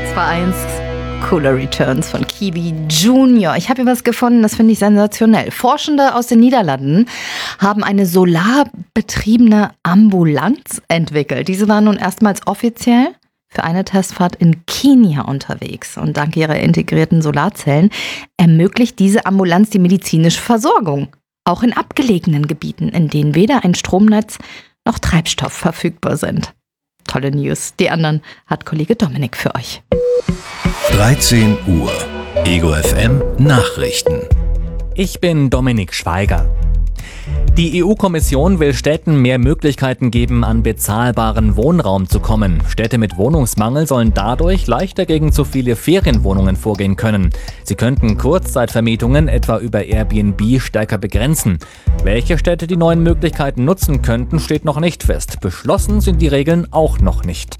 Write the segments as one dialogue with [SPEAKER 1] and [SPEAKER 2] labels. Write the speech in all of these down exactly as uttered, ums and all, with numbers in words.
[SPEAKER 1] zwei eins, Cooler Returns von Kiwi Junior. Ich habe hier was gefunden, das finde ich sensationell. Forschende aus den Niederlanden haben eine solarbetriebene Ambulanz entwickelt. Diese war nun erstmals offiziell für eine Testfahrt in Kenia unterwegs. Und dank ihrer integrierten Solarzellen ermöglicht diese Ambulanz die medizinische Versorgung. Auch in abgelegenen Gebieten, in denen weder ein Stromnetz noch Treibstoff verfügbar sind. Tolle News. Die anderen hat Kollege Dominik für euch.
[SPEAKER 2] dreizehn Uhr. Ego F M Nachrichten.
[SPEAKER 3] Ich bin Dominik Schweiger. Die E U-Kommission will Städten mehr Möglichkeiten geben, an bezahlbaren Wohnraum zu kommen. Städte mit Wohnungsmangel sollen dadurch leichter gegen zu viele Ferienwohnungen vorgehen können. Sie könnten Kurzzeitvermietungen etwa über Airbnb stärker begrenzen. Welche Städte die neuen Möglichkeiten nutzen könnten, steht noch nicht fest. Beschlossen sind die Regeln auch noch nicht.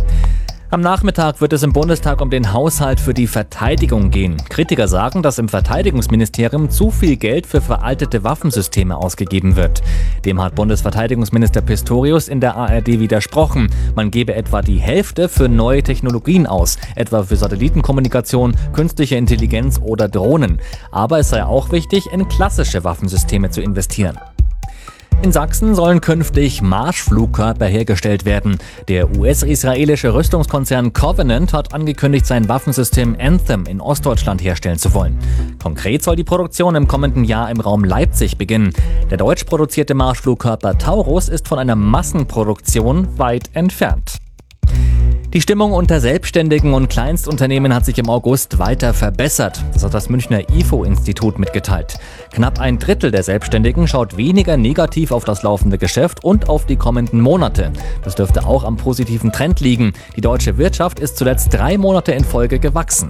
[SPEAKER 3] Am Nachmittag wird es im Bundestag um den Haushalt für die Verteidigung gehen. Kritiker sagen, dass im Verteidigungsministerium zu viel Geld für veraltete Waffensysteme ausgegeben wird. Dem hat Bundesverteidigungsminister Pistorius in der A R D widersprochen. Man gebe etwa die Hälfte für neue Technologien aus, etwa für Satellitenkommunikation, künstliche Intelligenz oder Drohnen. Aber es sei auch wichtig, in klassische Waffensysteme zu investieren. In Sachsen sollen künftig Marschflugkörper hergestellt werden. Der U S-israelische Rüstungskonzern Covenant hat angekündigt, sein Waffensystem Anthem in Ostdeutschland herstellen zu wollen. Konkret soll die Produktion im kommenden Jahr im Raum Leipzig beginnen. Der deutsch produzierte Marschflugkörper Taurus ist von einer Massenproduktion weit entfernt. Die Stimmung unter Selbstständigen und Kleinstunternehmen hat sich im August weiter verbessert. Das hat das Münchner I F O-Institut mitgeteilt. Knapp ein Drittel der Selbstständigen schaut weniger negativ auf das laufende Geschäft und auf die kommenden Monate. Das dürfte auch am positiven Trend liegen. Die deutsche Wirtschaft ist zuletzt drei Monate in Folge gewachsen.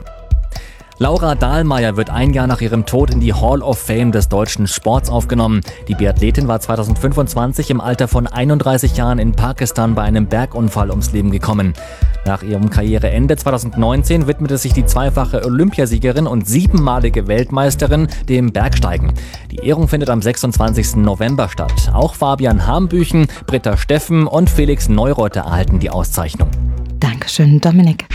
[SPEAKER 3] Laura Dahlmeier wird ein Jahr nach ihrem Tod in die Hall of Fame des deutschen Sports aufgenommen. Die Biathletin war zweitausendfünfundzwanzig im Alter von einunddreißig Jahren in Pakistan bei einem Bergunfall ums Leben gekommen. Nach ihrem Karriereende zweitausendneunzehn widmete sich die zweifache Olympiasiegerin und siebenmalige Weltmeisterin dem Bergsteigen. Die Ehrung findet am sechsundzwanzigsten November statt. Auch Fabian Hambüchen, Britta Steffen und Felix Neureuter erhalten die Auszeichnung.
[SPEAKER 1] Dankeschön, Dominik.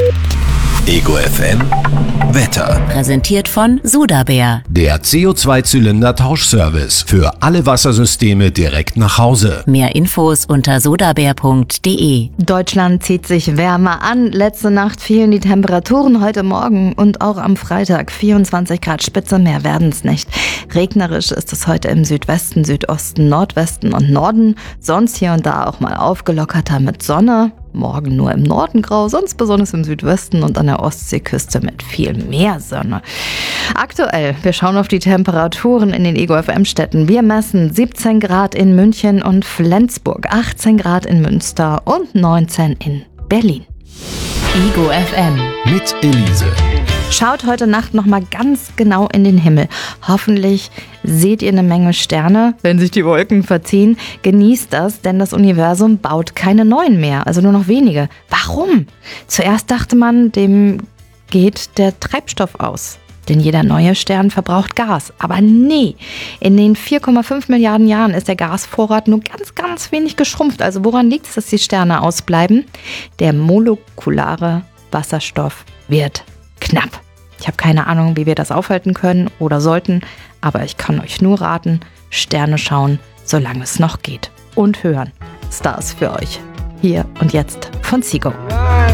[SPEAKER 2] Ego F M Wetter.
[SPEAKER 4] Präsentiert von Sudabär.
[SPEAKER 2] Der C O zwei Zylinder Tauschservice für alle Wassersysteme direkt nach Hause.
[SPEAKER 4] Mehr Infos unter sudabär punkt de.
[SPEAKER 1] Deutschland zieht sich wärmer an. Letzte Nacht fielen die Temperaturen, heute Morgen und auch am Freitag vierundzwanzig Grad Spitze, mehr werden es nicht. Regnerisch ist es heute im Südwesten, Südosten, Nordwesten und Norden. Sonst hier und da auch mal aufgelockerter mit Sonne. Morgen nur im Norden grau, sonst besonders im Südwesten und an der Ostseeküste mit viel mehr Sonne. Aktuell, wir schauen auf die Temperaturen in den Ego F M-Städten. Wir messen siebzehn Grad in München und Flensburg, achtzehn Grad in Münster und neunzehn in Berlin.
[SPEAKER 4] Ego F M
[SPEAKER 2] Mit Elise.
[SPEAKER 1] Schaut heute Nacht nochmal ganz genau in den Himmel. Hoffentlich seht ihr eine Menge Sterne, wenn sich die Wolken verziehen. Genießt das, denn das Universum baut keine neuen mehr, also nur noch wenige. Warum? Zuerst dachte man, dem geht der Treibstoff aus. Denn jeder neue Stern verbraucht Gas. Aber nee, in den vier Komma fünf Milliarden Jahren ist der Gasvorrat nur ganz, ganz wenig geschrumpft. Also woran liegt es, dass die Sterne ausbleiben? Der molekulare Wasserstoff wird knapp. Ich habe keine Ahnung, wie wir das aufhalten können oder sollten, aber ich kann euch nur raten, Sterne schauen, solange es noch geht. Und hören. Stars für euch. Hier und jetzt von Zigo.